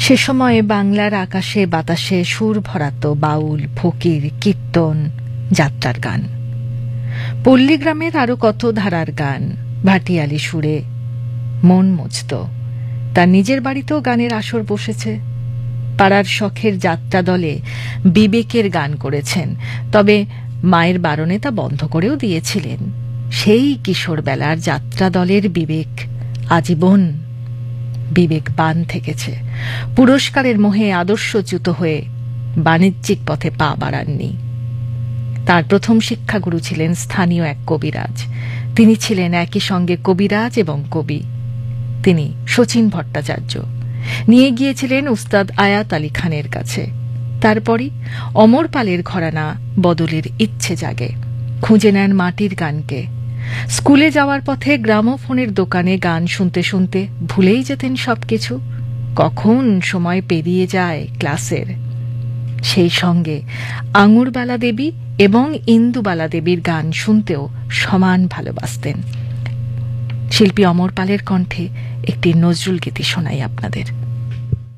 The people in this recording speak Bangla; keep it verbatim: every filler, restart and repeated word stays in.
সে সময়ে বাংলার আকাশে বাতাসে সুর ভরাত বাউল, ফকির, কীর্তন, যাত্রার গান, পল্লীগ্রামের আরো কত ধারার গান ভাটিয়ালি সুরে মন মজত। তার নিজের বাড়িতেও গানের আসর বসেছে। পাড়ার শখের যাত্রা দলে বিবেকের গান করেছেন, তবে মায়ের বারণে তা বন্ধ করেও দিয়েছিলেন। সেই কিশোর বেলার যাত্রা দলের বিবেক আজীবন বিবেক বান থেকেছে। পুরস্কারের মোহে আদর্শচ্যুত হয়ে বাণিজ্যিক পথে পা বাড়াননি। তার প্রথম শিক্ষাগুরু ছিলেন স্থানীয় এক কবিরাজ। তিনি ছিলেন একই সঙ্গে কবিরাজ এবং কবি। তিনি শচীন ভট্টাচার্য। নিয়ে গিয়েছিলেন উস্তাদ আয়াত আলী খানের কাছে। তারপরই অমর পালের ঘরানা বদলের ইচ্ছে জাগে। খুঁজে নেন মাটির গানকে। স্কুলে যাওয়ার পথে গ্রামোফোনের দোকানে গান শুনতে শুনতে ভুলেই যেতেন সবকিছু। কখন সময় পেরিয়ে যায় ক্লাসের। সেই সঙ্গে আঙুরবালা দেবী এবং ইন্দুবালা দেবীর গান শুনতেও সমান ভালোবাসতেন। শিল্পী অমর পালের কণ্ঠে একটি নজরুল গীতি শোনাই আপনাদের।